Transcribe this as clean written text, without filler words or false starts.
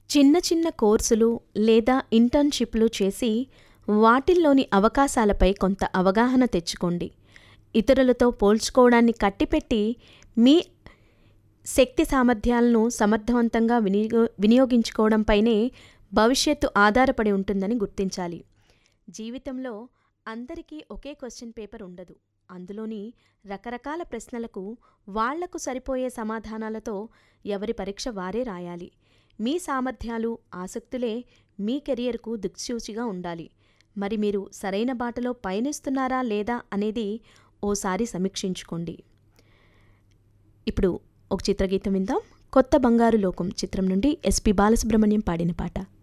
చిన్న చిన్న కోర్సులు లేదా ఇంటర్న్‌షిప్‌లు చేసి వాటిల్లోని అవకాశాలపై కొంత అవగాహన తెచ్చుకోండి. ఇతరులతో పోల్చుకోవడాన్ని కట్టిపెట్టి మీ శక్తి సామర్థ్యాలను సమర్థవంతంగా వినియోగించుకోవడంపైనే భవిష్యత్తు ఆధారపడి ఉంటుందని గుర్తించాలి. జీవితంలో అందరికీ ఒకే క్వశ్చన్ పేపర్ ఉండదు. అందులోని రకరకాల ప్రశ్నలకు వాళ్లకు సరిపోయే సమాధానాలతో ఎవరి పరీక్ష వారే రాయాలి. మీ సామర్థ్యాలు, ఆసక్తులే మీ కెరియర్కు దిక్సూచిగా ఉండాలి. మరి మీరు సరైన బాటలో పయనిస్తున్నారా లేదా అనేది ఓసారి సమీక్షించుకోండి. ఇప్పుడు ఒక చిత్రగీతం విందాం. కొత్త బంగారు లోకం చిత్రం నుండి ఎస్పి బాలసుబ్రహ్మణ్యం పాడిన పాట.